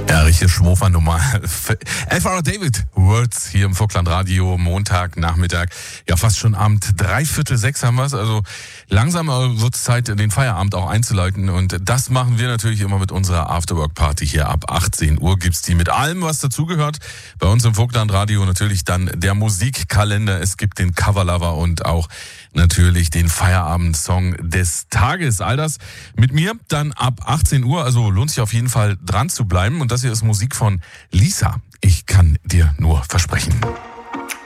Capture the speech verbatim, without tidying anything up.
Ja, richtige Schmofernummer. F R David Words hier im Vogtland Radio, Montagnachmittag. Ja, fast schon Abend. Dreiviertel sechs haben wir es. Also langsam wird es Zeit, den Feierabend auch einzuleiten. Und das machen wir natürlich immer mit unserer Afterwork-Party hier. Ab achtzehn Uhr gibt's die mit allem, was dazugehört. Bei uns im Vogtland Radio natürlich dann der Musikkalender. Es gibt den Coverlover und auch natürlich den Feierabend-Song des Tages. All das mit mir dann ab achtzehn Uhr. Also lohnt sich auf jeden Fall dran zu bleiben. Und das hier ist Musik von Lisa. Ich kann dir nur versprechen.